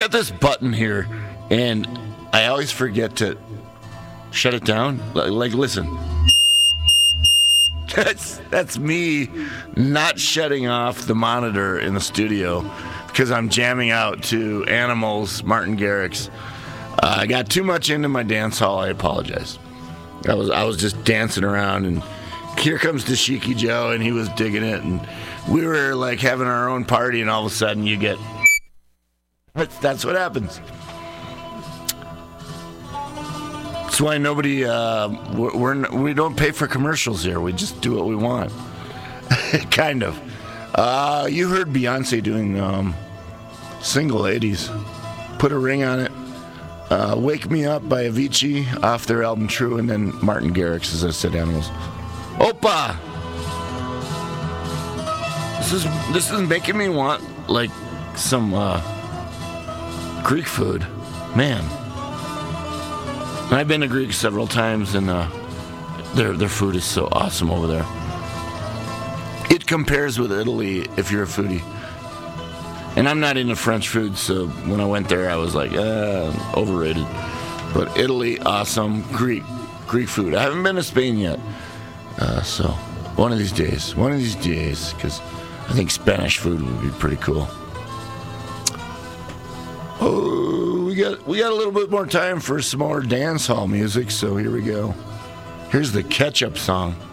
got this button here, and I always forget to shut it down. Like listen. That's me not shutting off the monitor in the studio because I'm jamming out to Animals, Martin Garrix. I got too much into my dance hall. I apologize. I was just dancing around, and here comes Dashiki Joe, and he was digging it, and we were like having our own party, and all of a sudden you get. That's what happens. That's why nobody, we don't pay for commercials here. We just do what we want. Kind of. You heard Beyonce doing Single Ladies. Put a Ring on It. Wake Me Up by Avicii off their album True, and then Martin Garrix, as I said, Animals. Opa! This is making me want, like, some Greek food. Man. I've been to Greece several times, and their food is so awesome over there. It compares with Italy if you're a foodie. And I'm not into French food, so when I went there, I was like, overrated. But Italy, awesome. Greek food. I haven't been to Spain yet. So one of these days, because I think Spanish food would be pretty cool. Oh, we got a little bit more time for some more dance hall music, so here we go. Here's the Ketchup song.